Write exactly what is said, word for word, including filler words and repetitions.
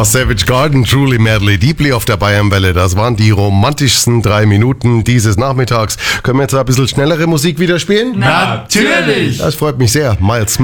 Savage Garden, Truly Madly Deeply auf der Bayernwelle. Das waren die romantischsten drei Minuten dieses Nachmittags. Können wir jetzt ein bisschen schnellere Musik wieder spielen? Natürlich! Das freut mich sehr. Miles Smith.